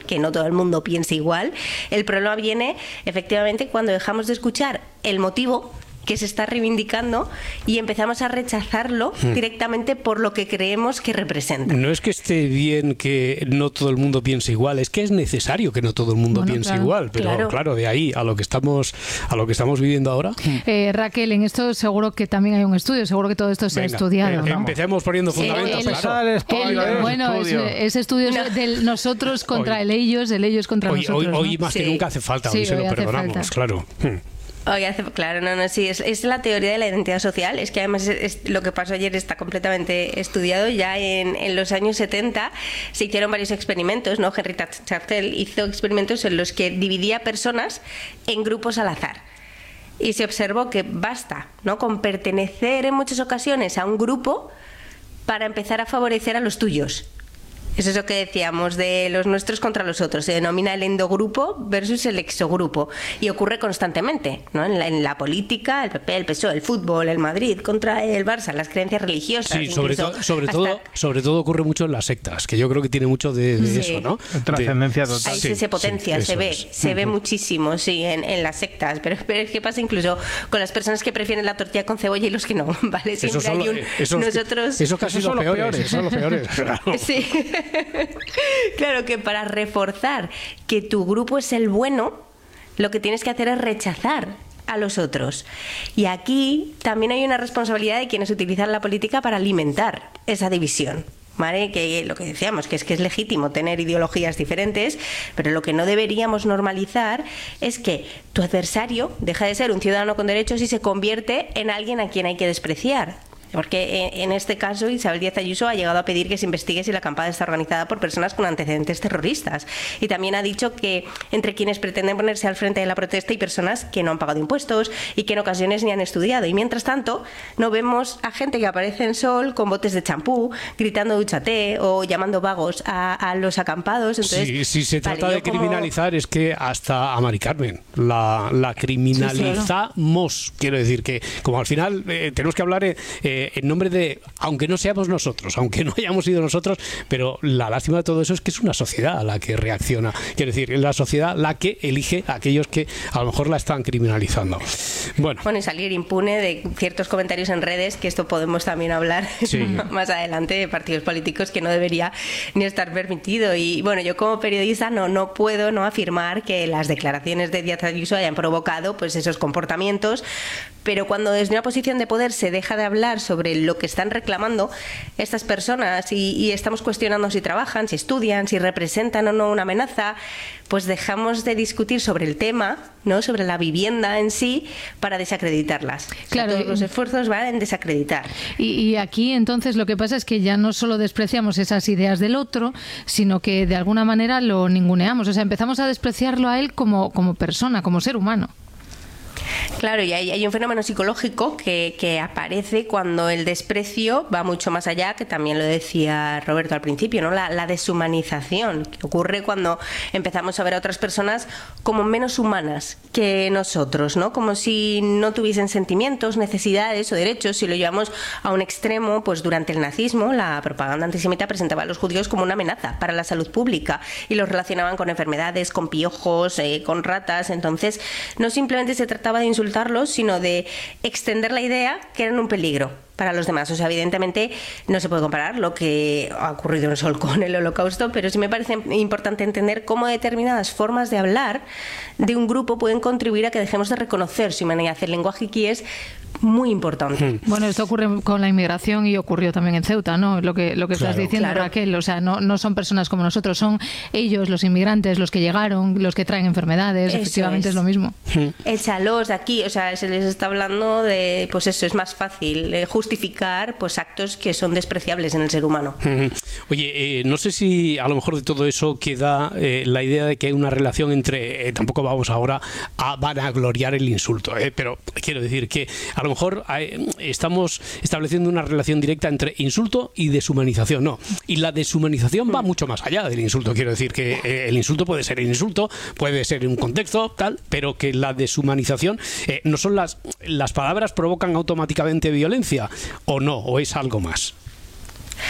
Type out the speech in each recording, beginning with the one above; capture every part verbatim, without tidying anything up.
que no todo el mundo piense igual. El problema viene efectivamente cuando dejamos de escuchar el motivo que se está reivindicando y empezamos a rechazarlo hmm. directamente por lo que creemos que representa. No es que esté bien que no todo el mundo piense igual, es que es necesario que no todo el mundo bueno, piense claro, igual, pero claro. claro, de ahí a lo que estamos a lo que estamos viviendo ahora. Eh, Raquel, en esto seguro que también hay un estudio, seguro que todo esto se Venga, ha estudiado, eh, ¿no? Empecemos poniendo fundamentos. El, claro. el, el, bueno, estudio. Es, ese estudio no. del nosotros contra hoy, el ellos, el ellos contra hoy, nosotros. Hoy, ¿no? hoy más sí. que nunca hace falta, hoy sí, se hoy lo perdonamos, falta. claro. Hoy hace, claro, no, no, sí, es, es la teoría de la identidad social, es que además es, es, lo que pasó ayer está completamente estudiado. Ya en, en los años setenta se hicieron varios experimentos, ¿no? Henry Churchill hizo experimentos en los que dividía personas en grupos al azar. Y se observó que basta, ¿no?, con pertenecer en muchas ocasiones a un grupo para empezar a favorecer a los tuyos. Es eso que decíamos de los nuestros contra los otros. Se denomina el endogrupo versus el exogrupo. Y ocurre constantemente, ¿no? En la, en la política, el P P, el P S O E, el fútbol, el Madrid contra el Barça, las creencias religiosas. Sí, sobre, to sobre, todo, sobre todo ocurre mucho en las sectas, que yo creo que tiene mucho de, de sí. eso, ¿no? Trascendencia total. Ahí sí, se potencia, sí, se ve, es. se ve muchísimo, sí, en, en las sectas. Pero, pero es que pasa incluso con las personas que prefieren la tortilla con cebolla y los que no, ¿vale? Siempre eso hay un... Esos, nosotros... Eso casi son los peores. Son los peores. Claro. Sí. Claro que para reforzar que tu grupo es el bueno, lo que tienes que hacer es rechazar a los otros. Y aquí también hay una responsabilidad de quienes utilizan la política para alimentar esa división. ¿Vale? Que lo que decíamos, que es que es legítimo tener ideologías diferentes, pero lo que no deberíamos normalizar es que tu adversario deja de ser un ciudadano con derechos y se convierte en alguien a quien hay que despreciar. Porque en este caso Isabel Díaz Ayuso ha llegado a pedir que se investigue si la acampada está organizada por personas con antecedentes terroristas. Y también ha dicho que entre quienes pretenden ponerse al frente de la protesta hay personas que no han pagado impuestos y que en ocasiones ni han estudiado. Y mientras tanto, no vemos a gente que aparece en Sol con botes de champú, gritando dúchate o llamando vagos a, a los acampados. Entonces, sí, si se trata vale, de criminalizar, como... es que hasta a Mari Carmen la, la criminalizamos. Sí, sí. Quiero decir que, como al final eh, tenemos que hablar... Eh, en nombre de, aunque no seamos nosotros, aunque no hayamos sido nosotros, pero la lástima de todo eso es que es una sociedad la que reacciona. Quiero decir, es la sociedad la que elige a aquellos que a lo mejor la están criminalizando. Bueno, bueno y salir impune de ciertos comentarios en redes, que esto podemos también hablar sí. más adelante, de partidos políticos, que no debería ni estar permitido. Y bueno, yo como periodista no, no puedo no afirmar que las declaraciones de Díaz Ayuso hayan provocado pues esos comportamientos, pero cuando desde una posición de poder se deja de hablar sobre lo que están reclamando estas personas y, y estamos cuestionando si trabajan, si estudian, si representan o no una amenaza, pues dejamos de discutir sobre el tema, ¿no?, sobre la vivienda en sí, para desacreditarlas. Claro, o sea, todos los esfuerzos van en desacreditar. Y, y aquí entonces lo que pasa es que ya no solo despreciamos esas ideas del otro, sino que de alguna manera lo ninguneamos. O sea, empezamos a despreciarlo a él como, como persona, como ser humano. Claro, y hay, hay un fenómeno psicológico que, que aparece cuando el desprecio va mucho más allá, que también lo decía Roberto al principio, ¿no? La, la deshumanización, que ocurre cuando empezamos a ver a otras personas como menos humanas que nosotros, ¿no? Como si no tuviesen sentimientos, necesidades o derechos. Si lo llevamos a un extremo, pues durante el nazismo la propaganda antisemita presentaba a los judíos como una amenaza para la salud pública y los relacionaban con enfermedades, con piojos, eh, con ratas. Entonces, no simplemente se trataba de insultarlos, sino de extender la idea que eran un peligro para los demás. O sea, evidentemente no se puede comparar lo que ha ocurrido en Sol con el Holocausto, pero sí me parece importante entender cómo determinadas formas de hablar de un grupo pueden contribuir a que dejemos de reconocer su humanidad. El lenguaje aquí es muy importante. Bueno, esto ocurre con la inmigración y ocurrió también en Ceuta, ¿no? Lo que, lo que claro, estás diciendo, claro. Raquel, o sea, no, no son personas como nosotros, son ellos, los inmigrantes, los que llegaron, los que traen enfermedades. Eso efectivamente es. es lo mismo. Échalos de aquí, o sea, se les está hablando de, pues eso, es más fácil eh, justificar pues actos que son despreciables en el ser humano. Oye, eh, no sé si a lo mejor de todo eso queda eh, la idea de que hay una relación entre, eh, tampoco vamos ahora a vanagloriar el insulto, eh, pero quiero decir que a lo mejor hay, estamos estableciendo una relación directa entre insulto y deshumanización, no. Y la deshumanización va mucho más allá del insulto. Quiero decir que eh, el insulto puede ser el insulto, puede ser en un contexto, tal, pero que la deshumanización eh, no son las, las palabras provocan automáticamente violencia, o no, o es algo más.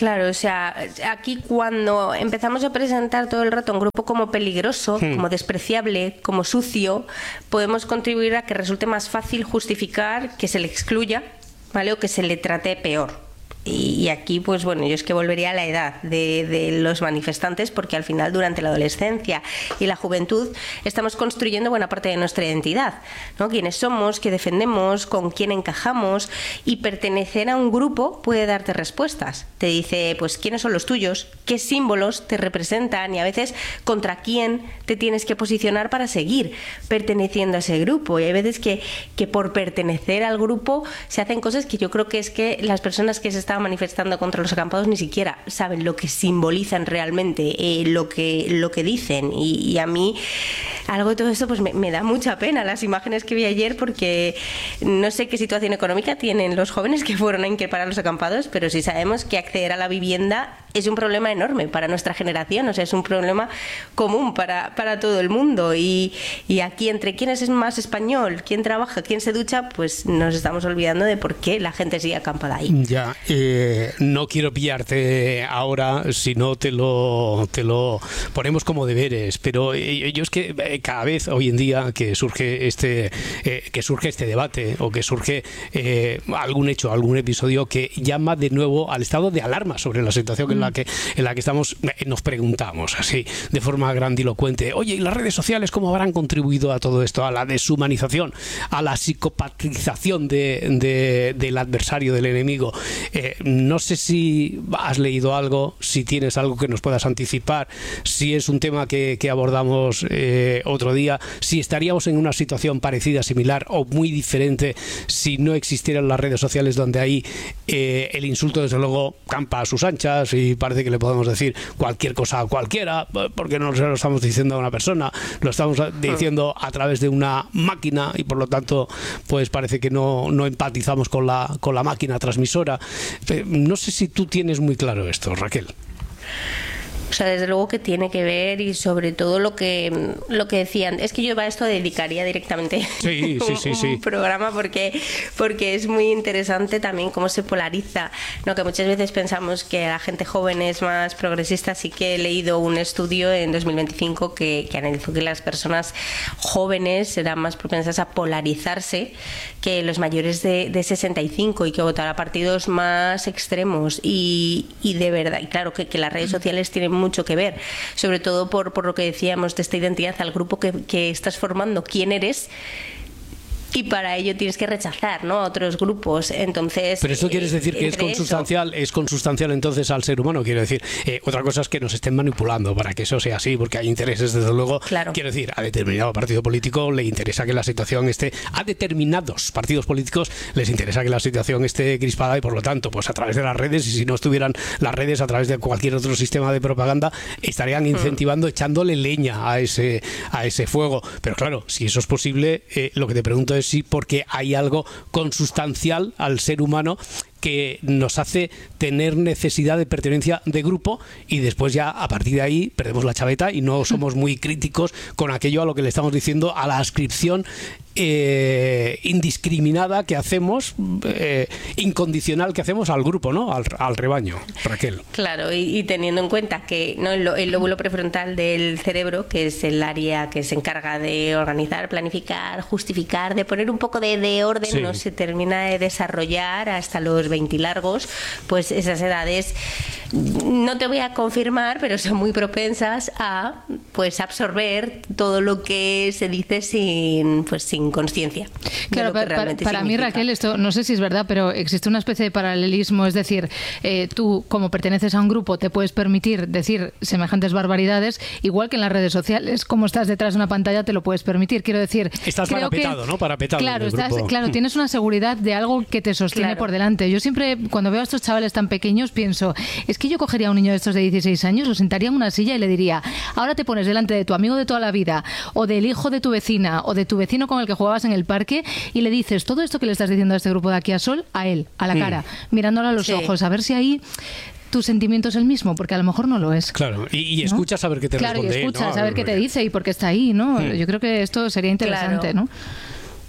Claro, o sea, aquí cuando empezamos a presentar todo el rato un grupo como peligroso, hmm. como despreciable, como sucio, podemos contribuir a que resulte más fácil justificar que se le excluya, ¿vale? O que se le trate peor. Y aquí, pues bueno, yo es que volvería a la edad de, de los manifestantes, porque al final durante la adolescencia y la juventud estamos construyendo buena parte de nuestra identidad, ¿no? Quiénes somos, qué defendemos, con quién encajamos, y pertenecer a un grupo puede darte respuestas. Te dice, pues, quiénes son los tuyos, qué símbolos te representan y a veces contra quién te tienes que posicionar para seguir perteneciendo a ese grupo. Y hay veces que, que por pertenecer al grupo se hacen cosas que yo creo que es que las personas que se están manifestando contra los acampados ni siquiera saben lo que simbolizan realmente, eh, lo que lo que dicen, y, y a mí algo de todo esto pues me, me da mucha pena las imágenes que vi ayer, porque no sé qué situación económica tienen los jóvenes que fueron a increpar a los acampados, pero sí sabemos que acceder a la vivienda es un problema enorme para nuestra generación, o sea, es un problema común para, para todo el mundo, y, y aquí entre quién es más español, quién trabaja, quién se ducha, pues nos estamos olvidando de por qué la gente sigue acampada ahí. Ya, eh, no quiero pillarte ahora, si no te lo, te lo ponemos como deberes, pero eh, yo es que eh, cada vez hoy en día que surge este eh, que surge este debate o que surge eh, algún hecho, algún episodio que llama de nuevo al estado de alarma sobre la situación que en la que en la que estamos, nos preguntamos así de forma grandilocuente, oye, ¿y las redes sociales cómo habrán contribuido a todo esto, a la deshumanización, a la psicopatización de, de, del adversario, del enemigo? Eh, no sé si has leído algo, si tienes algo que nos puedas anticipar, si es un tema que, que abordamos eh, otro día, si estaríamos en una situación parecida, similar o muy diferente si no existieran las redes sociales, donde ahí eh, el insulto desde luego campa a sus anchas y parece que le podemos decir cualquier cosa a cualquiera, porque no se lo estamos diciendo a una persona, lo estamos diciendo a través de una máquina, y por lo tanto pues parece que no, no empatizamos con la, con la máquina transmisora. No sé si tú tienes muy claro esto, Raquel. O sea, desde luego que tiene que ver, y sobre todo lo que lo que decían, es que yo a esto dedicaría directamente sí, sí, sí, sí. un programa, porque porque es muy interesante también cómo se polariza, ¿no? Que muchas veces pensamos que la gente joven es más progresista. Sí que he leído un estudio en dos mil veinticinco que, que analizó que las personas jóvenes eran más propensas a polarizarse que los mayores de, de sesenta y cinco, y que votar a partidos más extremos, y, y de verdad, y claro que, que las redes sociales tienen mucho que ver, sobre todo por, por lo que decíamos de esta identidad al grupo que, que estás formando, quién eres, y para ello tienes que rechazar, ¿no?, a otros grupos. Entonces, pero eso quieres decir que es consustancial, eso. es consustancial entonces al ser humano. Quiero decir, eh, otra cosa es que nos estén manipulando para que eso sea así, porque hay intereses, desde luego. Claro. Quiero decir, a determinado partido político le interesa que la situación esté, a determinados partidos políticos les interesa que la situación esté crispada, y por lo tanto, pues a través de las redes, y si no estuvieran las redes, a través de cualquier otro sistema de propaganda, estarían incentivando, mm. echándole leña a ese a ese fuego. Pero claro, si eso es posible, eh, lo que te pregunto es sí, porque hay algo consustancial al ser humano que nos hace tener necesidad de pertenencia de grupo, y después ya a partir de ahí perdemos la chaveta y no somos muy críticos con aquello a lo que le estamos diciendo, a la ascripción eh, indiscriminada que hacemos, eh, incondicional que hacemos al grupo, ¿no? Al, al rebaño, Raquel. Claro, y, y teniendo en cuenta que, ¿no?, el, el lóbulo prefrontal del cerebro, que es el área que se encarga de organizar, planificar, justificar, de poner un poco de, de orden, sí. no se termina de desarrollar hasta los veinte largos, pues esas edades, no te voy a confirmar, pero son muy propensas a pues absorber todo lo que se dice sin pues sin conciencia. Claro, para, para, para mí, Raquel, esto no sé si es verdad, pero existe una especie de paralelismo, es decir, eh, tú como perteneces a un grupo te puedes permitir decir semejantes barbaridades, igual que en las redes sociales, como estás detrás de una pantalla te lo puedes permitir. Quiero decir, estás parapetado, ¿no? Parapetado. Claro, estás, claro, tienes una seguridad de algo que te sostiene claro. por delante. Yo siempre, cuando veo a estos chavales tan pequeños, pienso, es que yo cogería a un niño de estos de dieciséis años, lo sentaría en una silla y le diría, ahora te pones delante de tu amigo de toda la vida, o del hijo de tu vecina, o de tu vecino con el que jugabas en el parque, y le dices todo esto que le estás diciendo a este grupo de aquí a Sol, a él, a la cara, mm. mirándolo a los sí. ojos, a ver si ahí tu sentimiento es el mismo, porque a lo mejor no lo es. Claro, y, y escuchas ¿no? a ver qué te claro, responde. Claro, y escuchas ¿no? a ver qué te dice y por qué está ahí, ¿no? Mm. Yo creo que esto sería interesante, claro. ¿no?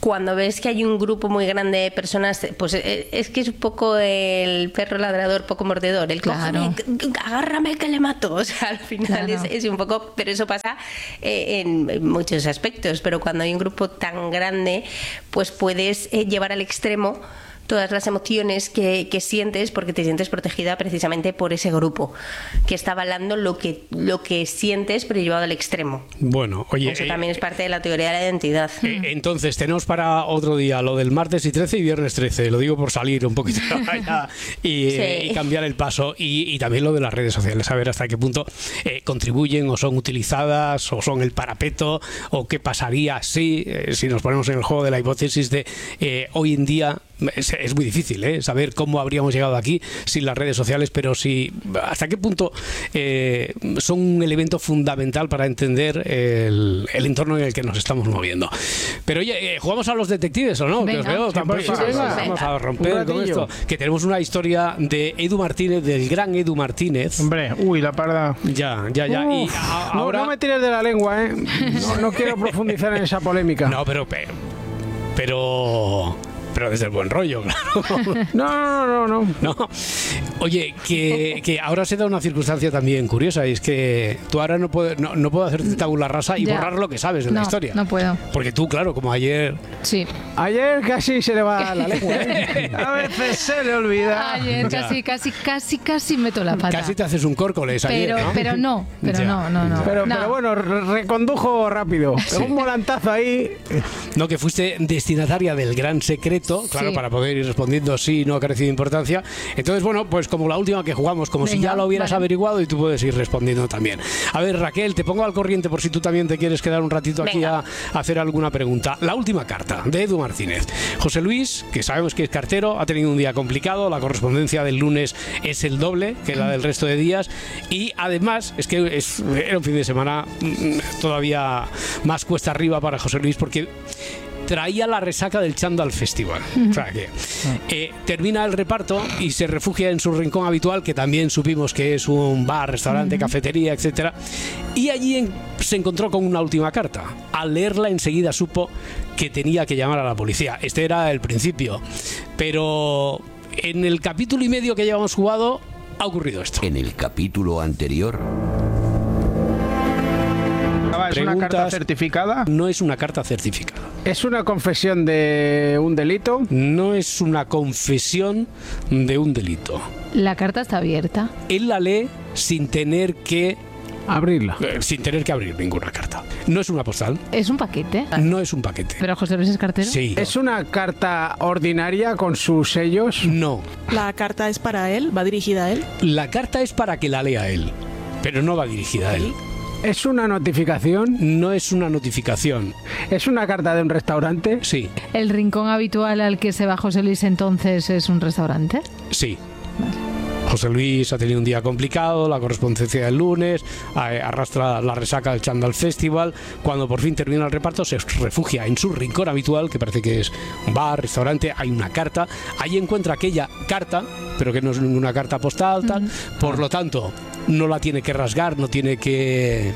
cuando ves que hay un grupo muy grande de personas, pues es que es un poco el perro ladrador poco mordedor, el claro. cógeme, agárrame que le mato, o sea, al final claro. es, es un poco, pero eso pasa eh, en muchos aspectos, pero cuando hay un grupo tan grande, pues puedes eh, llevar al extremo todas las emociones que, que sientes, porque te sientes protegida precisamente por ese grupo que está avalando lo que, lo que sientes, pero llevado al extremo. Bueno, oye... Eso eh, también es parte de la teoría de la identidad. Eh, entonces, tenemos para otro día lo del martes y trece y viernes trece, lo digo por salir un poquito allá y, sí. eh, y cambiar el paso, y, y también lo de las redes sociales, a ver hasta qué punto eh, contribuyen o son utilizadas o son el parapeto, o qué pasaría si, eh, si nos ponemos en el juego de la hipótesis de eh, hoy en día. Es, es muy difícil ¿eh? saber cómo habríamos llegado aquí sin las redes sociales, pero sí, hasta qué punto eh, son un elemento fundamental para entender el, el entorno en el que nos estamos moviendo. Pero oye, ¿jugamos a los detectives o no? Venga. Que os veo tan pues, prisa. venga. Vamos a romper con esto. Que tenemos una historia de Edu Martínez, del gran Edu Martínez. Hombre, uy, la parda. Ya, ya, ya. Uf, y a, ahora... no, no me tires de la lengua, ¿eh? No, no quiero profundizar en esa polémica. No, pero... pero... pero... Pero desde el buen rollo, claro. No, no, no, no. No. Oye, que, que ahora se da una circunstancia también curiosa, y es que tú ahora no puedes no, no puedo hacerte tabula rasa y Ya. borrar lo que sabes de no, la historia. No puedo. Porque tú, claro, como ayer... Sí. Ayer casi se le va la lengua, ¿eh? A veces se le olvida. Ayer Ya. casi, casi, casi, casi meto la pata. Casi te haces un córcoles ayer, pero, ¿no? pero no, pero Ya. no, no, no. Pero, no. pero bueno, re- recondujo rápido. Pegó un volantazo ahí. No, que fuiste destinataria del gran secreto, claro, Sí. para poder ir respondiendo sí, no ha crecido importancia. Entonces, bueno, pues como la última que jugamos, como si Venga, ya lo hubieras vale. averiguado, y tú puedes ir respondiendo también. A ver, Raquel, te pongo al corriente por si tú también te quieres quedar un ratito aquí a, a hacer alguna pregunta. La última carta, de Edu Martínez. José Luis, que sabemos que es cartero, ha tenido un día complicado, la correspondencia del lunes es el doble que la del resto de días, y además es que es, era un fin de semana mm, todavía más cuesta arriba para José Luis, porque traía la resaca del Chandal Festival. O sea que eh, termina el reparto y se refugia en su rincón habitual, que también supimos que es un bar, restaurante, cafetería, etcétera. Y allí en- se encontró con una última carta. Al leerla enseguida supo que tenía que llamar a la policía. Este era el principio. Pero en el capítulo y medio que llevamos jugado ha ocurrido esto. En el capítulo anterior, ¿Es una carta Preguntas. certificada? No es una carta certificada. ¿Es una confesión de un delito? No es una confesión de un delito. La carta está abierta. Él la lee sin tener que Abrirla. eh, sin tener que abrir ninguna carta. No es una postal, Es un paquete. no es un paquete. Pero José Luis es cartero. Sí. ¿Es una carta ordinaria con sus sellos? No. La carta es para él, va dirigida a él. La carta es para que la lea él, pero no va dirigida a él. ¿Es una notificación? No es una notificación. ¿Es una carta de un restaurante? Sí, El rincón habitual al que se va José Luis entonces es un restaurante. sí. José Luis ha tenido un día complicado, la correspondencia del lunes, eh, arrastra la resaca del Chandal Festival. Cuando por fin termina el reparto, se refugia en su rincón habitual, que parece que es un bar, restaurante. Hay una carta, ahí encuentra aquella carta, pero que no es ninguna carta postal, tal. Por lo tanto, no la tiene que rasgar, no tiene que...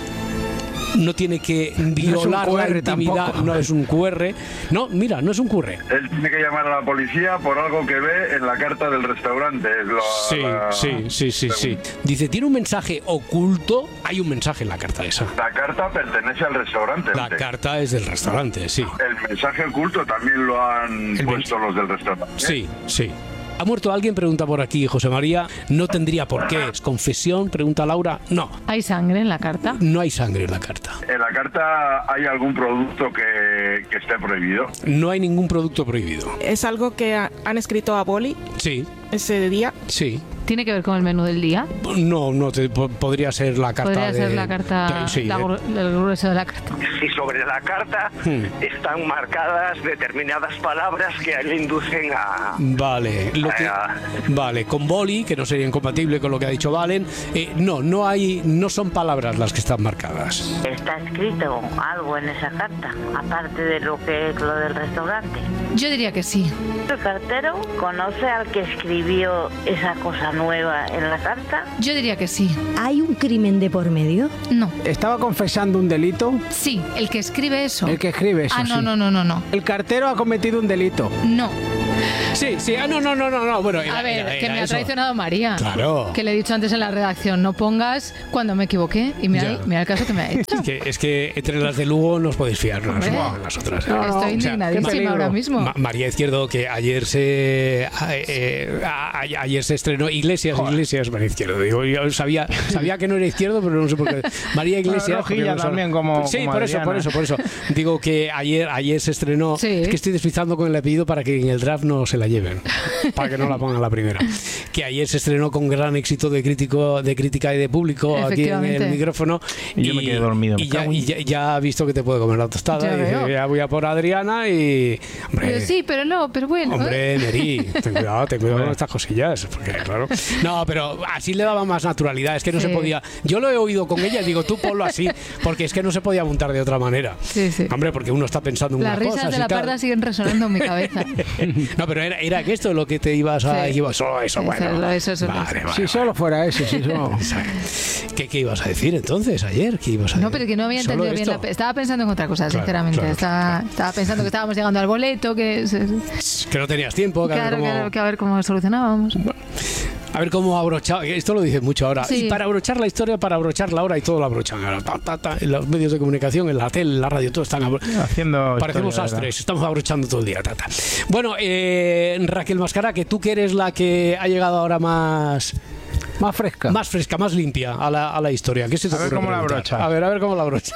No tiene que violar Q la R intimidad, tampoco. no es un Q R. No, mira, no es un Q R. Él tiene que llamar a la policía por algo que ve en la carta del restaurante. Es la- Sí, la- sí, sí, sí, sí. Dice, ¿tiene un mensaje oculto? Hay un mensaje en la carta esa. La carta pertenece al restaurante. La carta es del restaurante, sí. El mensaje oculto también lo han El puesto los del restaurante. Sí, sí. ¿Ha muerto alguien? Pregunta por aquí José María. No tendría por qué. ¿Es confesión? Pregunta Laura. No, ¿Hay sangre en la carta? no hay sangre en la carta. En la carta hay algún producto que, que esté prohibido. No hay ningún producto prohibido. Es algo que ha- han escrito a boli Sí, ese día. sí. ¿Tiene que ver con el menú del día? No, no, te- po- podría ser la carta Podría de... ser la carta, de- sí, la de- gru- el grueso de la carta. Y sobre la carta Hmm. están marcadas determinadas palabras que a él le inducen a... Vale, lo que- Ah. vale, con boli, que no sería incompatible con lo que ha dicho Valen. Eh, no, no hay, no son palabras las que están marcadas. ¿Está escrito algo en esa carta, aparte de lo que es lo del restaurante? Yo diría que sí. El cartero conoce al que escribió escribió esa cosa nueva en la carta? Yo diría que sí. ¿Hay un crimen de por medio? No. ¿Estaba confesando un delito? Sí, el que escribe eso. El que escribe eso, Ah, no, sí. no, no, no, no. El cartero ha cometido un delito. No. Sí, sí, ah, no, no, no, no, no. Bueno, era, A ver, era- que era me ha eso. traicionado María. Claro. Que le he dicho antes en la redacción, no pongas cuando me equivoqué. Y mira, Ya. ahí, mira el caso que me ha hecho. Es que, es que entre las de Lugo no os podéis fiar, no Hombre. las, las otras. ¿eh? No, no, Estoy O sea, indignadísima peligro. ahora mismo. Ma- María Izquierdo, que ayer se a- eh, a- a- ayer se estrenó Iglesias, Iglesias, María Izquierdo. Digo, yo sabía, sabía que no era Izquierdo, pero no sé por qué. María Iglesias. porque Rojilla no son- también, como- Sí, como por eso, Adriana. por eso, por eso. Digo que ayer, ayer se estrenó. Sí. Es que estoy despistando con el apellido para que en el draft no se la lleven, para que no la pongan la primera. Que ayer se estrenó con gran éxito de crítico, de crítica y de público aquí en el Efectivamente. micrófono. Y yo me quedé dormido, me Y ya, cago en- y ya, ya ha visto que te puede comer la tostada. Ya Y dice, veo. ya voy a por Adriana y. Hombre, Pero sí, pero no, pero bueno. Hombre, Neri, ten cuidado, ten cuidado con estas cosillas. Porque, claro. No, pero así le daba más naturalidad. Es que no Sí. se podía. Yo lo he oído con ella, digo, tú ponlo así, porque es que no se podía montar de otra manera. Sí, sí. Hombre, porque uno está pensando en Las unas risas cosas de y la tal. parda siguen resonando en mi cabeza. No, pero era, era que esto lo que te ibas a. Sí. Ibas, oh, eso, Eso, bueno. eso, eso, Vale, eso. vale, Si vale. solo fuera eso, si solo... ¿Qué, ¿Qué ibas a decir entonces ayer? ¿Qué ibas a No, decir? pero que no había ¿Solo entendido bien. esto? La, pe- estaba pensando en otra cosa, Claro, sinceramente. claro, estaba, claro. estaba pensando que estábamos llegando al boleto, que, se- Que no tenías tiempo, que a ver claro, cómo- claro, que a ver cómo solucionábamos. A ver cómo abrochar. Esto lo dicen mucho ahora. Sí. Y para abrochar la historia, para abrochar la hora y todo lo abrochan ahora. Ta, ta, ta. En los medios de comunicación, en la tele, en la radio, todo están abro- Haciendo Parecemos historia, ¿verdad? astres, estamos abrochando todo el día. Ta, ta. Bueno, eh, Raquel Mascara, que tú que eres la que ha llegado ahora más. Más fresca. Más fresca, más limpia a la, a la historia. ¿Qué se te A ver ocurre cómo la preguntar? abrochas. A ver, a ver cómo la abrochas.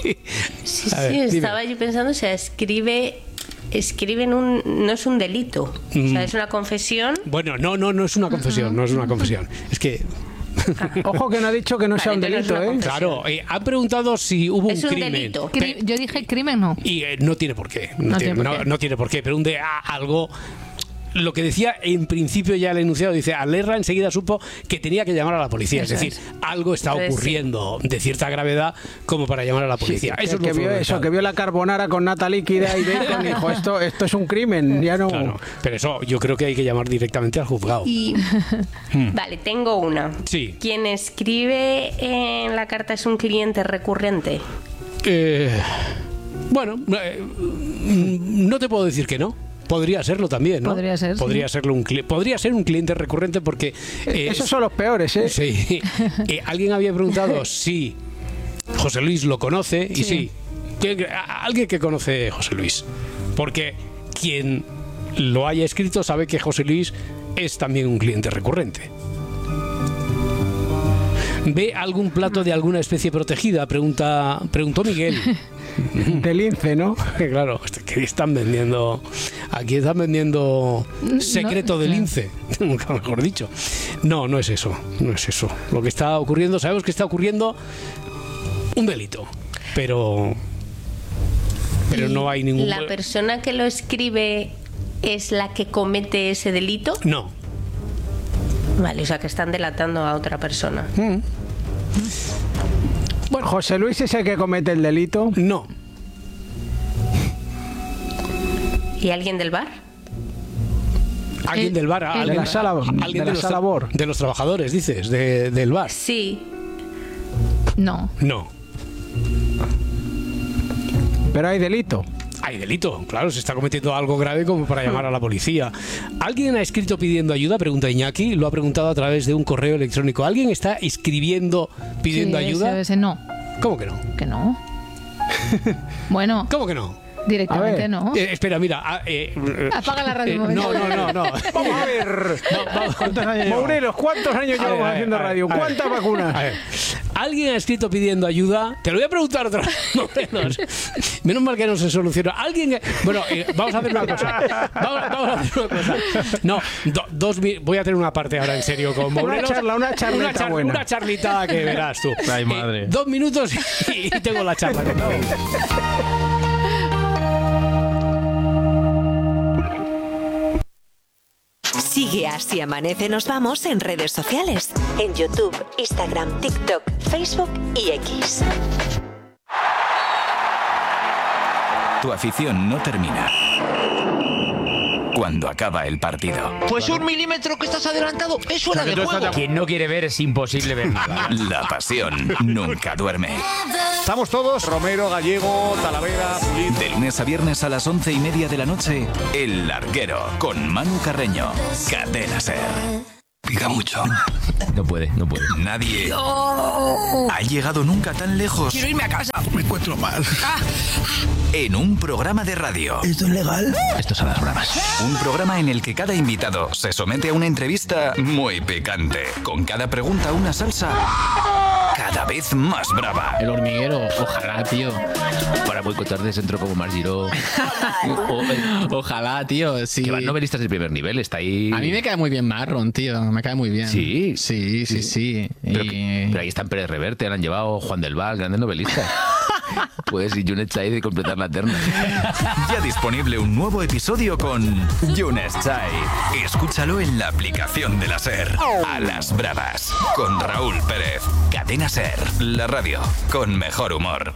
Sí, A ver, sí, dime. estaba yo pensando, o sea, escribe, escribe en un, no es un delito, o Mm. sea, es una confesión. Bueno, no, no, no es una confesión, no es una confesión. Es que. Ojo que no ha dicho que no sea un Vale, entonces delito, no ¿eh? Claro, eh, han preguntado si hubo Es un un crimen. delito. Cri- Yo dije crimen, no. Y eh, no tiene por qué. No, No tiene, tiene por no- qué. no tiene por qué. Pero un de a- algo. Lo que decía en principio ya el enunciado, dice, Alerra enseguida supo que tenía que llamar a la policía. Eso es decir, es. algo está Entonces, ocurriendo de cierta gravedad como para llamar a la Sí, policía. que, eso es que lo vio fundamental. eso, que vio la carbonara con nata líquida y bacon y dijo, esto, esto es un crimen, ya no... Claro, pero eso yo creo que hay que llamar directamente al juzgado. Y vale, tengo una. Sí. Quien escribe en la carta es un cliente recurrente. Eh, bueno, eh, mm, no te puedo decir que no. Podría serlo también, ¿no? Podría ser, sí. Podría serlo un cli- podría ser un cliente recurrente porque eh, Esos son los peores, ¿eh? Sí. Eh, alguien había preguntado si José Luis lo conoce y sí. Sí. ¿Quién- a- Alguien que conoce a José Luis. Porque quien lo haya escrito sabe que José Luis es también un cliente recurrente. ¿Ve algún plato de alguna especie protegida? Pregunta, preguntó Miguel. De lince, ¿no? Que claro, que están vendiendo. Aquí están vendiendo secreto No, de claro. lince, nunca mejor dicho. No, no es eso, no es eso. Lo que está ocurriendo, sabemos que está ocurriendo un delito, pero. Pero no hay ningún. ¿La persona que lo escribe es la que comete ese delito? No. Vale, o sea, que están delatando a otra persona. Bueno, José Luis es el que comete el delito. No. ¿Y alguien del bar? Alguien Eh, del bar, eh, alguien, de la sala- alguien de la los sala tra- Bor. de los trabajadores, dices, de- del bar. Sí. No. No. Pero hay delito. Hay delito, claro, se está cometiendo algo grave como para llamar a la policía. ¿Alguien ha escrito pidiendo ayuda? Pregunta Iñaki, lo ha preguntado a través de un correo electrónico. ¿Alguien está escribiendo pidiendo Sí, ayuda? ese- ese no. ¿Cómo que no? Que no. Bueno, ¿Cómo que no? directamente A ver. no. Eh, espera, mira. ah, eh, eh, Apaga la radio eh, un momento. no, no, no, no. Vamos a ver. ¿Cuántos años Morelos, ¿cuántos años A ver, llevamos a ver, haciendo a ver, radio? a ver. ¿Cuántas vacunas? A ver, ¿alguien ha escrito pidiendo ayuda? Te lo voy a preguntar otra vez. No, menos. Menos mal que no se soluciona. ¿Alguien? Bueno, eh, vamos a hacer una cosa. Vamos, vamos a hacer una cosa. No, do- dos mi- voy a tener una parte ahora en serio con Una Morelos. charla, una charleta una, char- buena. una charlita que verás tú. Ay, madre. Eh, dos minutos y, y tengo la charla contigo. Sigue Así Amanece Nos Vamos en redes sociales. En YouTube, Instagram, TikTok, Facebook y X. Tu afición no termina. cuando acaba el partido. Pues un milímetro que estás adelantado, eso era de juego. Quien no quiere ver es imposible ver nada. La pasión nunca duerme. Estamos todos, Romero, Gallego, Talavera, Pulido. De lunes a viernes a las once y media de la noche, El Larguero, con Manu Carreño. Cadena SER. Pica mucho. No puede, no puede. Nadie no. ha llegado nunca tan lejos. Quiero irme a casa. Me encuentro mal. En un programa de radio. ¿Esto es legal? Estos son las bravas. Un programa en el que cada invitado se somete a una entrevista muy picante. Con cada pregunta una salsa cada vez más brava. El hormiguero, ojalá, tío. Para boicotar de centro como Mar Giró. O, ojalá, tío. Sí. Que van novelistas de primer nivel, está ahí. A mí me cae muy bien Marron, tío. Me cae muy bien. Sí. Sí, sí, sí. sí. Pero, y... que, pero ahí están Pérez Reverte, han llevado Juan del Val, grandes novelistas. Puedes ir Yunes Chai de completar la terna. Ya disponible un nuevo episodio con Yunes Chai. Escúchalo en la aplicación de la SER. A las bravas. Con Raúl Pérez. Cadena SER. La radio con mejor humor.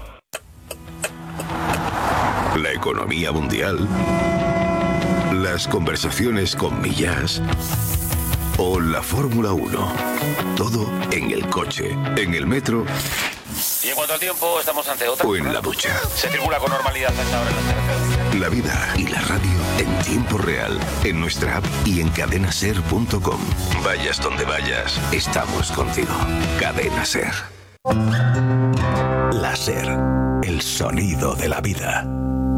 La economía mundial. Las conversaciones con Millás. O la Fórmula uno. Todo en el coche, en el metro. Y en cuanto al tiempo, estamos ante otra. O en la ducha. Se circula con normalidad hasta ahora en las carreteras. La vida y la radio en tiempo real. En nuestra app y en cadena ser punto com. Vayas donde vayas, estamos contigo. Cadena SER. La SER. El sonido de la vida.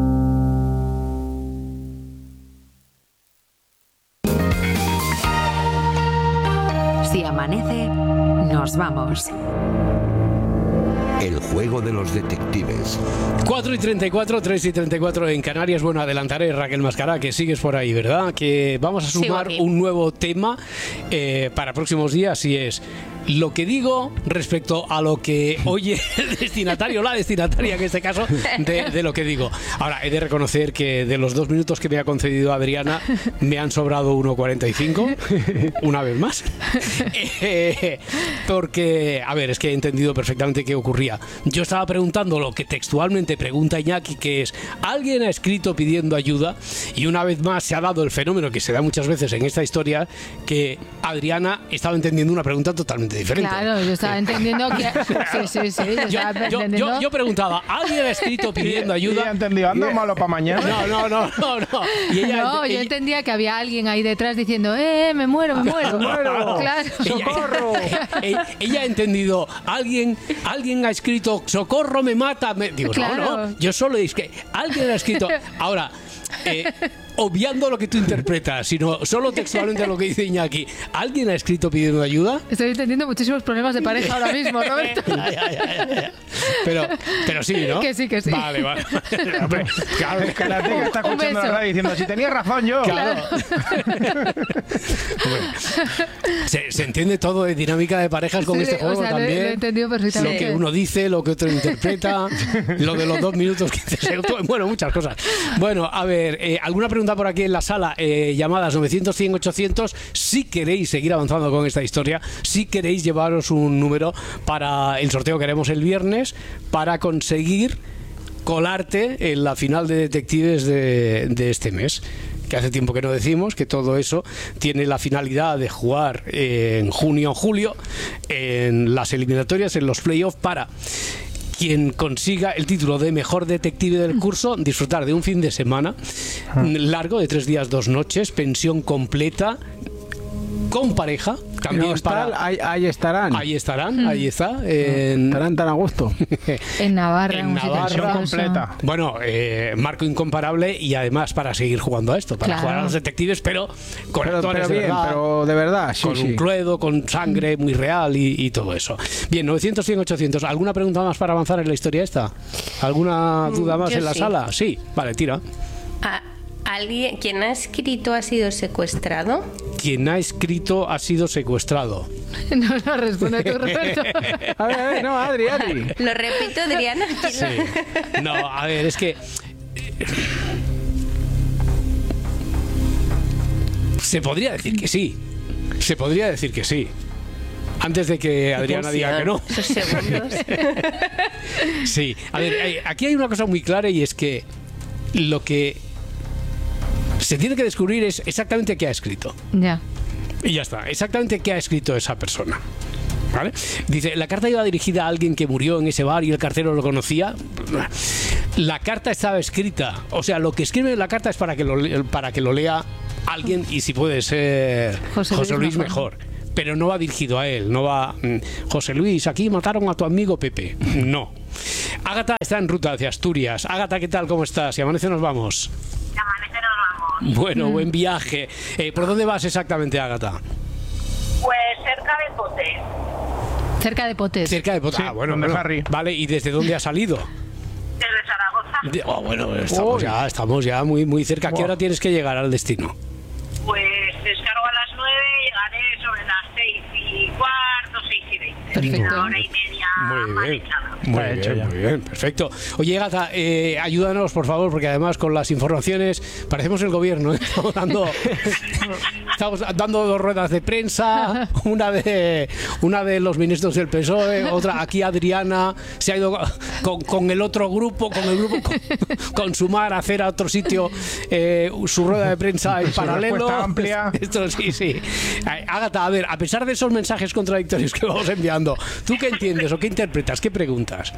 Si amanece, nos vamos. El juego de los detectives. cuatro y treinta y cuatro, tres y treinta y cuatro en Canarias. Bueno, adelantaré, Raquel Mascará, que sigues por ahí, ¿verdad? Que vamos a sumar un nuevo tema eh, para próximos días, y es lo que digo respecto a lo que oye el destinatario, la destinataria en este caso, de, de lo que digo. Ahora, he de reconocer que de los dos minutos que me ha concedido Adriana, me han sobrado uno cuarenta y cinco, una vez más. Eh, porque, a ver, es que he entendido perfectamente qué ocurría. Yo estaba preguntando lo que textualmente pregunta Iñaki, que es, ¿alguien ha escrito pidiendo ayuda? Y una vez más se ha dado el fenómeno que se da muchas veces en esta historia, que Adriana estaba entendiendo una pregunta totalmente diferente. Claro, yo estaba entendiendo que... Sí, sí, sí. Yo, yo, estaba yo, entendiendo... yo, yo preguntaba, ¿alguien ha escrito pidiendo ayuda? Y entendido, ando malo para mañana. No, no, no, no, no. Y ella, no, ella, yo entendía que había alguien ahí detrás diciendo, eh, me muero, me muero. Me muero. Claro. ¡Socorro! Ella, ella, ella ha entendido, alguien, alguien ha escrito, socorro, me mata. Me... Digo, claro. no, no, yo solo es que alguien ha escrito. Ahora, eh, obviando lo que tú interpretas, sino solo textualmente lo que dice Iñaki, ¿alguien ha escrito pidiendo ayuda? Estoy entendiendo muchísimos problemas de pareja ahora mismo, Roberto. ya, ya, ya, ya. Pero, pero sí, ¿no? Que sí, que sí. Vale, vale. Claro, es que la tía está escuchando la radio diciendo, si tenía razón yo. Claro. Bueno, se, se entiende todo de dinámica de parejas con Sí, este juego, o sea, también. Lo, lo he entendido perfectamente. Lo que uno dice, lo que otro interpreta, lo de los dos minutos que se... Bueno, muchas cosas. Bueno, a ver, eh, ¿alguna pregunta por aquí en la sala? Eh, llamadas novecientos, cien, ochocientos. Si queréis seguir avanzando con esta historia, si queréis llevaros un número para el sorteo que haremos el viernes, para conseguir colarte en la final de detectives de, de este mes, que hace tiempo que no decimos, que todo eso tiene la finalidad de jugar en junio o julio en las eliminatorias, en los playoffs, para quien consiga el título de mejor detective del curso disfrutar de un fin de semana largo de tres días, dos noches, pensión completa, con pareja. También no, para... está, ahí, ahí estarán. Ahí estarán, mm. ahí está. En... Estarán tan a gusto. En Navarra. En Navarra. completa. Bueno, eh, marco incomparable, y además para seguir jugando a esto, para claro. jugar a los detectives, pero con pero, actores pero bien, de verdad, pero de verdad, sí, con sí. un cluedo, con sangre muy real y, y todo eso. Bien, novecientos, cien, ochocientos. ¿Alguna pregunta más para avanzar en la historia esta? ¿Alguna duda más Yo en la sí. sala? Sí, vale, tira. Ah, ¿alguien, quien ha escrito ha sido secuestrado? Quien ha escrito ha sido secuestrado. No, no, responde tú, Roberto. A ver, a ver, no, Adri, Adri. Lo repito, Adriana. Sí. No, a ver, es que... Se podría decir que sí. Se podría decir que sí. Antes de que Adriana diga que no. Esos segundos. Sí. A ver, aquí hay una cosa muy clara, y es que lo que se tiene que descubrir es exactamente qué ha escrito. Ya. Y ya está, exactamente qué ha escrito esa persona. ¿Vale? Dice, la carta iba dirigida a alguien que murió en ese bar y el cartero lo conocía. La carta estaba escrita, o sea, lo que escribe en la carta es para que lo, para que lo lea alguien, y si puede ser José Luis, José Luis mejor. mejor. Pero no va dirigido a él, no va José Luis, aquí mataron a tu amigo Pepe. No. Ágata está en ruta hacia Asturias. Ágata, ¿qué tal? ¿Cómo estás? Si amanece nos vamos. Si amanece nos vamos. Bueno, mm. buen viaje. Eh, ¿Por dónde vas exactamente, Ágata? Pues cerca de Potes. Cerca de Potes. Cerca de Potes. Sí, ah, bueno, bueno. Harry. Vale, ¿y desde dónde ha salido? Desde Zaragoza. De, oh, bueno, estamos ya, estamos ya muy, muy cerca. ¿A qué hora tienes que llegar al destino? Pues descargo a las nueve, llegaré sobre las seis y cuarto, seis y veinte. Perfecto. Una hora y media. Muy bien. Muy bien, hecho muy bien, perfecto. Oye, Gata, eh, ayúdanos, por favor, porque además con las informaciones parecemos el gobierno, ¿eh? Estamos dando, estamos dando dos ruedas de prensa, una de una de los ministros del P S O E, otra aquí Adriana se ha ido con, con el otro grupo, con el grupo con, con Sumar a hacer a otro sitio eh, su rueda de prensa en paralelo. Amplia. Esto sí, sí. Ágata, a ver, a pesar de esos mensajes contradictorios que vamos enviando, ¿tú qué entiendes o qué interpretas? ¿Qué preguntas?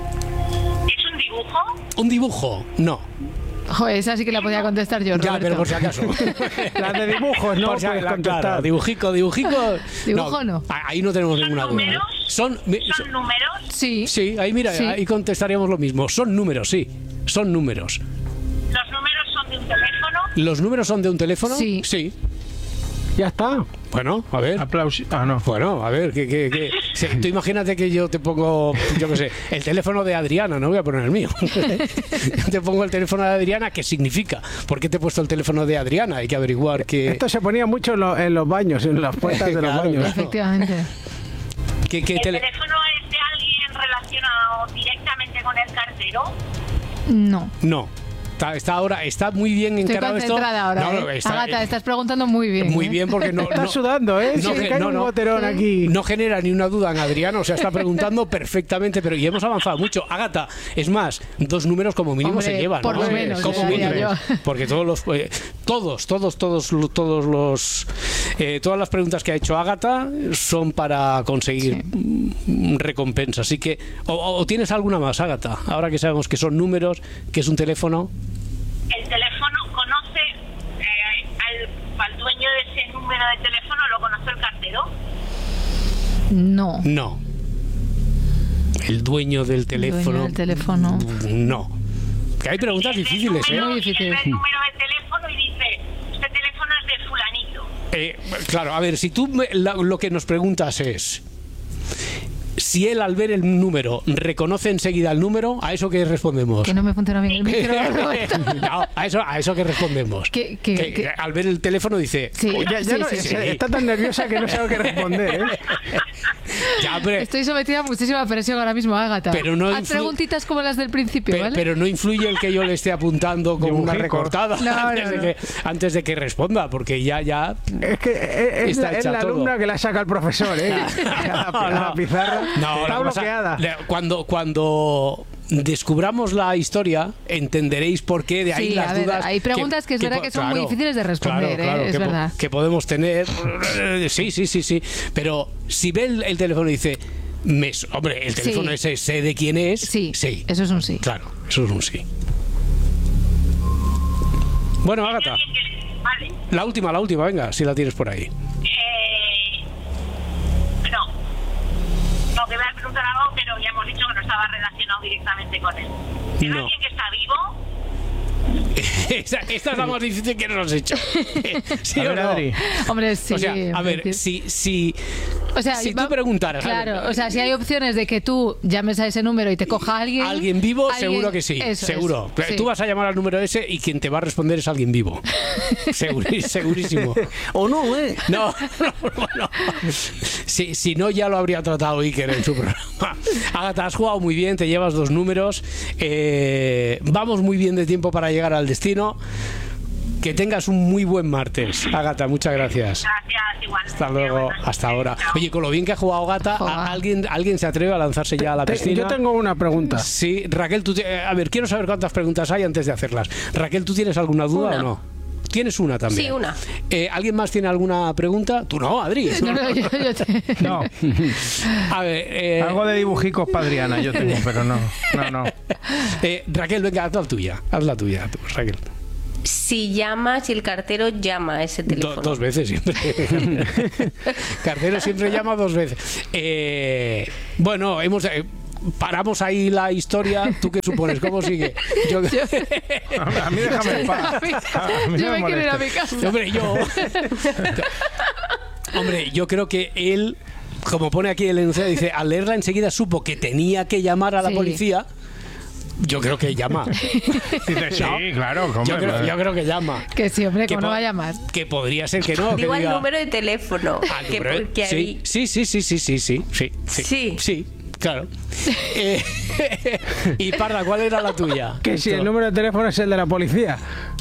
¿Es un dibujo? ¿Un dibujo? No. Joder, esa sí que la podía contestar yo, Roberto. Ya, pero por si acaso. Las de dibujos, ¿no? Por si acaso, claro, dibujico, dibujico. Dibujo no. no. Ahí no tenemos ninguna duda. ¿Números? ¿Son, ¿Son números? Sí. Sí, ahí mira, sí. Ahí contestaríamos lo mismo. Son números, sí. Son números. ¿Los números son de un teléfono? ¿Los números son de un teléfono? Sí. Sí. Ya está. Bueno, a ver. Aplausos. Ah, no. Bueno, a ver, que, que, que... Sí, tú imagínate que yo te pongo, yo qué sé, el teléfono de Adriana, no voy a poner el mío. Yo te pongo el teléfono de Adriana, ¿qué significa? ¿Por qué te he puesto el teléfono de Adriana? Hay que averiguar que... Esto se ponía mucho en, lo, en los baños, en las puertas de los claro, baños. Claro. Efectivamente. ¿Qué, qué ¿El tele... teléfono es de alguien relacionado directamente con el cartero? No. No. Está, está ahora, está muy bien Estoy encarado esto. Ahora, no, ¿eh? no, está, Agata, eh, estás preguntando muy bien. Muy ¿eh? bien, porque no. Está no, sudando, ¿eh? No, sí, que, cae no, un no, boterón aquí. No genera ni una duda en Adriano, o sea, está preguntando perfectamente, pero y hemos avanzado mucho. Ágata, es más, dos números como mínimo Hombre, se llevan. por ¿no? lo menos, como mínimo. Porque todos los. Eh, todos, todos, todos, todos los. Eh, todas las preguntas que ha hecho Ágata son para conseguir sí. recompensa. Así que. O, o tienes alguna más, Ágata, ahora que sabemos que son números, que es un teléfono. El teléfono conoce eh, al, al dueño de ese número de teléfono, ¿lo conoce el cartero? No. No. El dueño del teléfono. Dueño del teléfono. No. Que hay preguntas difíciles, número, ¿eh? Muy difíciles. El número de teléfono y dice, este teléfono es de fulanito. Eh, claro, a ver, si tú me, la, lo que nos preguntas es si él al ver el número reconoce enseguida el número, ¿a eso qué respondemos? Que no me funciona bien el micro. No, a eso, a eso que respondemos. ¿Qué, qué, que, qué? Al ver el teléfono dice... Sí, oh, ya, ya sí, no, sí, sí. sí. Está tan nerviosa que no sabe qué responder, ¿eh? Ya, hombre. Estoy sometida a muchísima presión ahora mismo, Ágata. Pero no Haz influ... preguntitas como las del principio, pero, ¿vale? pero no influye el que yo le esté apuntando como una recortada no, antes, no, de no. que, antes de que responda, porque ya... ya es que es, está es, es la todo. alumna que la saca el profesor, ¿eh? a, la, a la pizarra. No, está bloqueada. Pasa, cuando, cuando descubramos la historia, entenderéis por qué, de ahí sí, las a ver, dudas. hay preguntas que, que es verdad que son claro, muy difíciles de responder, claro, claro, ¿eh? Es que verdad. Po que podemos tener. Sí, sí, sí, sí. Pero si ve el, el teléfono y dice, me, hombre, el teléfono sí. ese, sé de quién es. Sí, sí, eso es un sí. Claro, eso es un sí. Bueno, Ágata. Vale. La última, la última, venga, si la tienes por ahí. Eh, no. No, que voy a preguntar algo, pero ya hemos dicho que no estaba relacionado directamente con él. ¿Es no. alguien que está vivo? esta, esta es la más difícil que nos has hecho. ¿Sí a ver, o no? Adri. Hombre, sí. O sea, a ver, si, si, o sea, si va, tú preguntaras... Claro, ver, o sea, si hay opciones de que tú llames a ese número y te coja a alguien... Alguien vivo, alguien, seguro que sí, eso, seguro. Eso, sí. Tú vas a llamar al número ese y quien te va a responder es alguien vivo. Seguri, segurísimo. O no, ¿eh? No, no, bueno. Si, si no, ya lo habría tratado Iker en su programa. Ágata, has jugado muy bien, te llevas dos números. Eh, vamos muy bien de tiempo para llegar al destino. Que tengas un muy buen martes, Ágata, muchas gracias. Gracias, igual. Hasta luego, hasta ahora. Oye, con lo bien que ha jugado Ágata, ¿alguien, ¿alguien se atreve a lanzarse ya a la piscina? Yo tengo una pregunta. Sí, Raquel, tú a ver, quiero saber cuántas preguntas hay antes de hacerlas. Raquel, ¿tú tienes alguna duda una. o no? tienes una también. Sí, una. Eh, ¿Alguien más tiene alguna pregunta? Tú no, Adri. No, no, yo, yo te... No. A ver, eh... algo de dibujicos para Adriana yo tengo, pero no, no, no. Eh, Raquel, venga, haz la tuya, haz la tuya, tú, Raquel. Si llama, si el cartero llama a ese teléfono. Do, dos veces siempre. Cartero siempre llama dos veces. Eh, bueno, hemos... Eh, paramos ahí la historia. ¿Tú qué supones? ¿Cómo sigue? Yo... A mí déjame en paz. A mí yo no me me quiero ir a mi molestes. casa. Hombre, yo... Hombre, yo creo que él, como pone aquí el enunciado, dice, al leerla enseguida supo que tenía que llamar a la Sí. policía. Yo creo que llama. Dice, sí, ¿No? claro. hombre, Yo creo, pues. yo creo que llama. Que sí, hombre, Que ¿cómo no po- va a llamar? Que podría ser que no. Digo que el diga, número de teléfono. "Ah, que número de-". porque sí, ahí... sí, sí, sí, sí, sí, sí, sí, sí, Sí. sí, claro. Eh, y Parra, ¿cuál era la tuya? Que si el número de teléfono es el de la policía.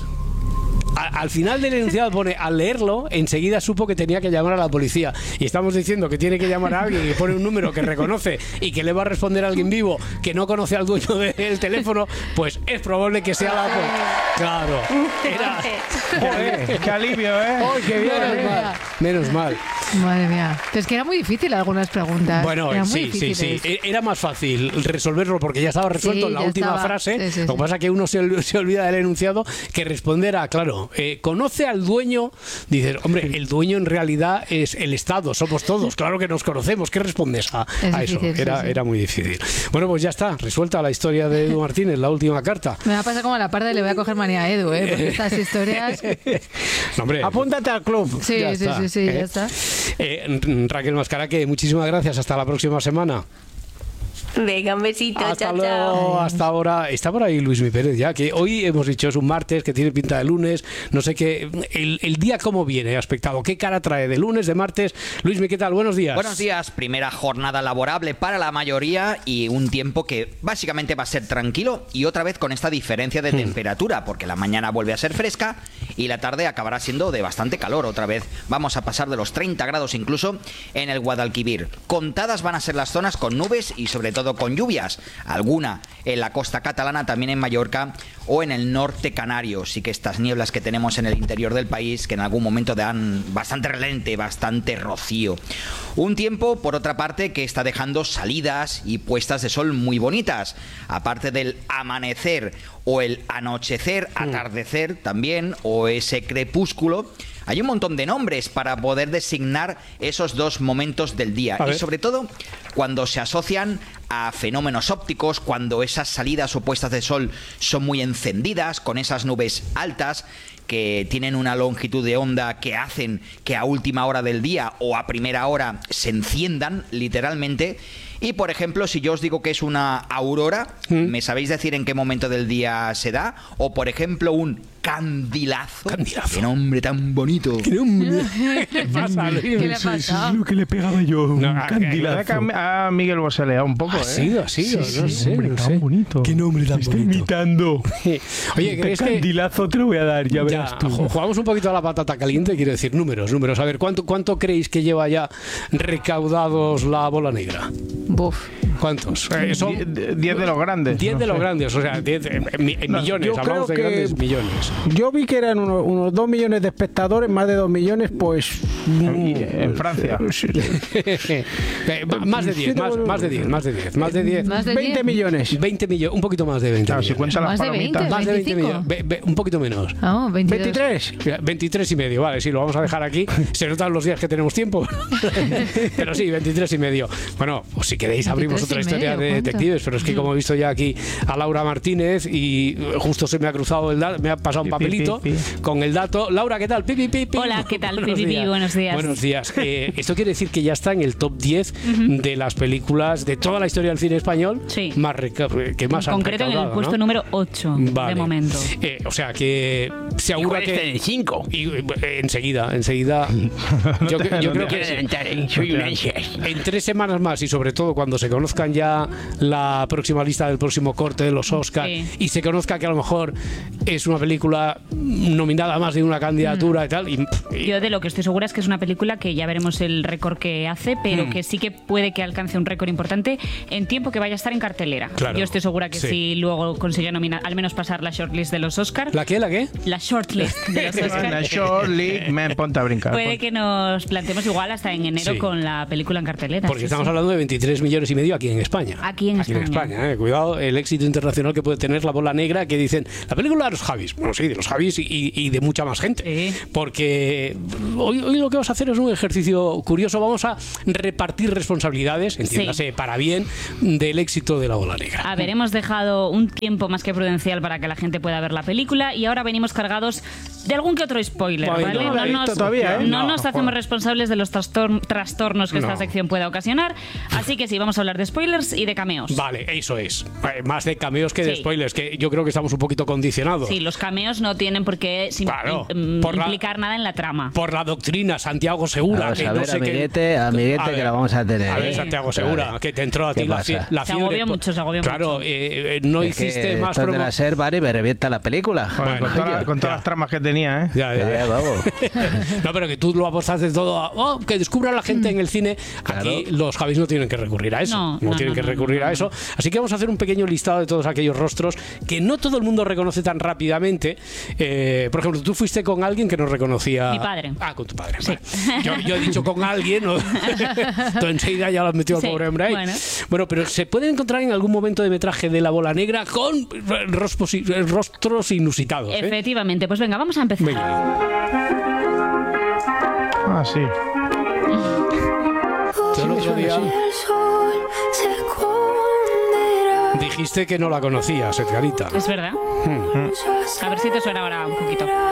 A- Al final del enunciado pone, al leerlo, enseguida supo que tenía que llamar a la policía. Y estamos diciendo que tiene que llamar a alguien y pone un número que reconoce y que le va a responder a alguien vivo que no conoce al dueño del teléfono, pues es probable que sea la policía. Claro. Era... Joder, qué alivio, ¿eh? ¡Ay, qué bien! Madre Menos mal. mía. Menos mal. Madre mía. Es que era muy difícil algunas preguntas. Bueno, Eran muy sí, sí, sí. difíciles. Era más fácil resolverlo porque ya estaba resuelto Sí, en la ya última estaba. frase. Sí, sí, Lo que sí. pasa es que uno se, ol- se olvida del enunciado que responder a, claro, eh, conoce al dueño. Dices, hombre, el dueño en realidad es el Estado, somos todos. Claro que nos conocemos. ¿Qué respondes a, Es a eso? difícil, sí, Era, sí. era muy difícil. Bueno, pues ya está. Resuelta la historia de Edu Martínez, la última carta. Me va a pasar como a la parte, le voy a coger manía a Edu, ¿eh? Porque estas historias... No, hombre, Apúntate al club. Sí, ya sí, está, sí, sí, ¿eh? ya está. Eh, Raquel Mascaraque, muchísimas gracias. Hasta la próxima semana. Venga, un besito. Hasta chao, luego, chao. hasta ahora. Está por ahí Luis Mi Pérez ya, que hoy hemos dicho es un martes, que tiene pinta de lunes, no sé qué. El, el día cómo viene, aspectado, qué cara trae de lunes, de martes. Luis Mi, ¿qué tal? Buenos días. Buenos días, primera jornada laborable para la mayoría y un tiempo que básicamente va a ser tranquilo y otra vez con esta diferencia de temperatura, porque la mañana vuelve a ser fresca y la tarde acabará siendo de bastante calor. Otra vez vamos a pasar de los treinta grados incluso en el Guadalquivir. Contadas van a ser las zonas con nubes y sobre todo con lluvias, alguna en la costa catalana, también en Mallorca o en el norte canario. Sí que estas nieblas que tenemos en el interior del país que en algún momento dan bastante relente, bastante rocío. Un tiempo, por otra parte, que está dejando salidas y puestas de sol muy bonitas, aparte del amanecer o el anochecer, atardecer también, o ese crepúsculo. Hay un montón de nombres para poder designar esos dos momentos del día. A Y ver. sobre todo cuando se asocian a fenómenos ópticos, cuando esas salidas o puestas de sol son muy encendidas, con esas nubes altas que tienen una longitud de onda que hacen que a última hora del día o a primera hora se enciendan literalmente. Y por ejemplo, si yo os digo que es una aurora, ¿me sabéis decir en qué momento del día se da? O por ejemplo, un candilazo. Candilazo. Qué nombre tan bonito. ¿Qué nombre? ¿Qué pasa, Luis? ¿Qué le ha pasado? lo que le pegaba yo. No, un a- candilazo. A, a Miguel Bosé le da un poco, Ha ¿eh? sido, ha sido, Sí, no sí, sé, hombre, no tan sé. bonito. Qué nombre tan Está bonito. imitando. Oye, Un ¿crees que candilazo te lo voy a dar, ya ya, verás tú. ju- jugamos un poquito a la patata caliente? Quiero decir, números, números. A ver, ¿cuánto, cuánto creéis que lleva ya recaudados la bola negra? Buf. ¿Cuántos? Eh, son Die- Diez de los grandes. diez no de los sé. grandes, o sea, diez, eh, mi- eh, No, millones, yo hablamos de creo que- grandes millones. Yo vi que eran unos, unos dos millones de espectadores, más de dos millones, pues... En Francia. Eh, ma- más de diez, más, más de diez, más de diez, más de diez. Más de veinte diez. millones. veinte millones, un poquito más de veinte Claro, si millones. cuentan las Más de palomitas. veinte. Más de veinte veinticinco. millones, Ve- ve- un poquito menos. Ah, veintidós. ¿veintitrés? veintitrés y medio, vale, sí, lo vamos a dejar aquí. Se notan los días que tenemos tiempo. Pero sí, veintitrés y medio. Bueno, pues si queréis abrimos otra veintitrés y historia medio, de ¿cuánto? detectives, pero es que como he visto ya aquí a Laura Martínez y justo se me ha cruzado el dato, me ha pasado un Pi, pi, papelito pi, pi. con el dato. Laura, ¿qué tal? Pi, pi, pi, pi. Hola, ¿qué tal? Buenos Pi, pi, pi, días. buenos días. Buenos días. Eh, esto quiere decir que ya está en el top diez de las películas de toda la historia del cine español Sí. más reca- que más En han concreto en el recaudado, puesto ¿no? número ocho Vale. de momento. Eh, o sea que se augura ¿Cuál está en que el cinco? y, eh, enseguida, enseguida. Yo, te- yo no creo te que Quiero adelantar, ¿eh? Soy un ansias. en tres semanas más y sobre todo cuando se conozca conozcan ya la próxima lista del próximo corte de los Oscars Sí. y se conozca que a lo mejor es una película nominada a más de una candidatura Mm. y tal. Y, y- Yo de lo que estoy segura es que es una película que ya veremos el récord que hace, pero Mm. que sí que puede que alcance un récord importante en tiempo que vaya a estar en cartelera. Claro. Yo estoy segura que Sí. si luego consigue nominar, al menos pasar la shortlist de los Oscars. ¿La qué? ¿La qué? La shortlist de los Oscars. La short league, me ponte a brincar. Puede que nos planteemos igual hasta en enero Sí. con la película en cartelera. Porque sí, estamos sí. hablando de veintitrés millones y medio aquí en España. Aquí en Aquí en España. España, eh. Cuidado el éxito internacional que puede tener La Bola Negra, que dicen, la película de los Javis. Bueno, sí, de los Javis y, y- y de mucha más gente. Porque hoy, hoy lo que vamos a hacer es un ejercicio curioso. Vamos a repartir responsabilidades, entiéndase, para bien, del éxito de La Bola Negra. A ver, hemos dejado un tiempo más que prudencial para que la gente pueda ver la película y ahora venimos cargados de algún que otro spoiler, Ay, ¿vale? no lo he visto todavía, ¿eh? no No, nos hacemos responsables de los trastor- trastornos que No. esta sección pueda ocasionar, así que sí, vamos a hablar de spoilers y de cameos. Vale, eso es. Eh, Más de cameos que de Sí. spoilers, que yo creo que estamos un poquito condicionados. Sí, los cameos no tienen por qué sim- Claro, im- por la- implicar nada en la trama. Por la doctrina, Santiago Segura. Vamos que a no ver, sé qué- amiguete, amiguete, A que ver, la vamos a tener. A ver, ¿eh? Santiago Claro. Segura, que te entró a ¿Qué ti la, pasa? fie- la Se fiebre. agobió por- mucho, se agobió Claro, mucho. eh, eh, no Es que hiciste más esto de promo. la SER, vale, me revienta la película. Bueno, con, toda la- con todas las tramas que tenía, ¿eh? Ya, ya, Ya, ya. vamos. No, pero que tú lo apostaste todo a oh, que descubra la gente en el cine. Aquí los Javis no tienen que recurrir a eso. No, No, no, tienen no, que no, recurrir no, a no. eso. Así que vamos a hacer un pequeño listado de todos aquellos rostros que no todo el mundo reconoce tan rápidamente. Eh, por ejemplo, tú fuiste con alguien que no reconocía. Mi padre. Ah, con tu padre. Vale. Yo, yo he dicho con alguien. ¿no? Tú enseguida ya lo has metido Sí, al pobre hombre ahí. bueno. Bueno, pero se puede encontrar en algún momento de metraje de La Bola Negra con rostros, rostros inusitados. ¿eh? Efectivamente, pues venga, vamos a empezar. Ah, sí. Yo el otro día dijiste que no la conocías, Edgarita. Es verdad. Hmm. A ver si te suena ahora un poquito.